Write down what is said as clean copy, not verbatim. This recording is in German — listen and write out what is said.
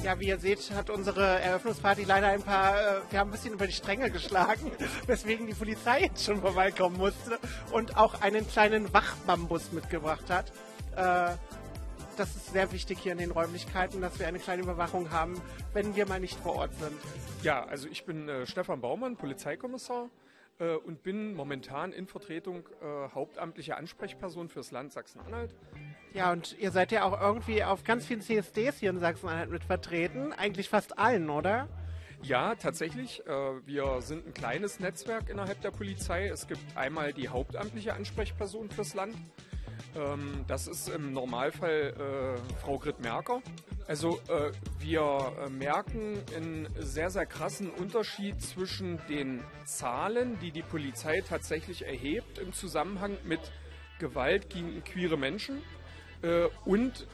Ja, wie ihr seht, hat unsere Eröffnungsparty leider wir haben ein bisschen über die Stränge geschlagen, weswegen die Polizei jetzt schon vorbeikommen musste und auch einen kleinen Wachbambus mitgebracht hat. Das ist sehr wichtig hier in den Räumlichkeiten, dass wir eine kleine Überwachung haben, wenn wir mal nicht vor Ort sind. Ja, also ich bin Stefan Baumann, Polizeikommissar und bin momentan in Vertretung hauptamtliche Ansprechperson fürs Land Sachsen-Anhalt. Ja, und ihr seid ja auch irgendwie auf ganz vielen CSDs hier in Sachsen-Anhalt mit vertreten, eigentlich fast allen, oder? Ja, tatsächlich. Wir sind ein kleines Netzwerk innerhalb der Polizei. Es gibt einmal die hauptamtliche Ansprechperson fürs Land. Das ist im Normalfall Frau Grit-Merker. Also wir merken einen sehr, sehr krassen Unterschied zwischen den Zahlen, die die Polizei tatsächlich erhebt im Zusammenhang mit Gewalt gegen queere Menschen und